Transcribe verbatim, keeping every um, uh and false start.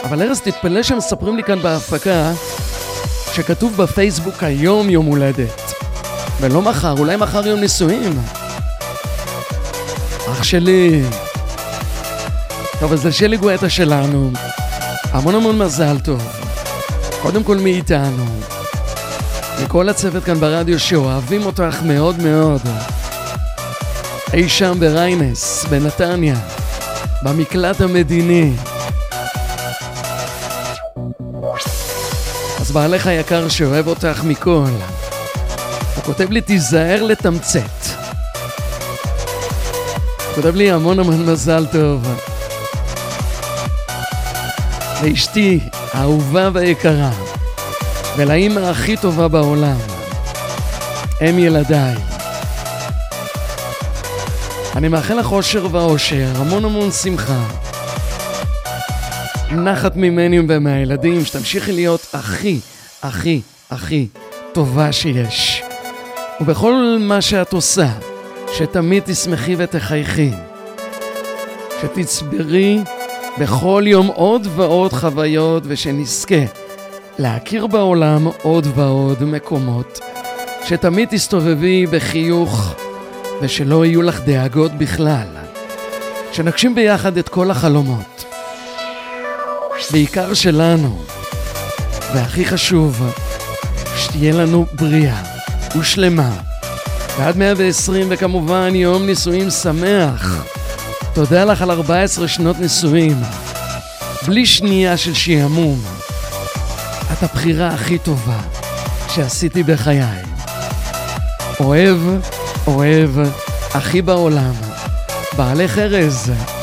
אבל ארז, תתפלא שמספרים לי כאן בהפקה שכתוב בפייסבוק היום יום הולדת. ולא מחר, אולי מחר יום נישואים. אח שלי. טוב, אז זה שלי גואטה שלנו. המון המון מזל טוב. קודם כל מאיתנו. מכל הצוות כאן ברדיו שאוהבים אותך מאוד מאוד. אי שם בריינס, בנתניה. במקלט המדיני. אז בעלך היקר שאוהב אותך מכל. הוא כותב לי תיזהר לתמצת. כותב לי המון המון מזל טוב. לאשתי האהובה והיקרה ולאמא הכי טובה בעולם, הם ילדיי. אני מאחל לך אושר ואושר, המון המון שמחה, נחת ממני ומהילדים, שתמשיכי להיות הכי הכי הכי טובה שיש, ובכל מה שאת עושה שתמיד תשמחי ותחייכי, שתצברי בכל יום עוד ועוד חוויות, ושנזכה להכיר בעולם עוד ועוד מקומות, שתמיד תסתובבי בחיוך ושלא יהיו לך דאגות בכלל, שנגשים ביחד את כל החלומות, בעיקר שלנו, והכי חשוב שתהיה לנו בריאה ושלמה ועד מאה ועשרים, וכמובן יום נישואים שמח. תודה לך על ארבע עשרה שנות נישואים, בלי שנייה של שיעמום. את הבחירה הכי טובה שעשיתי בחיי. אוהב, אוהב, הכי בעולם. בעלך ארז.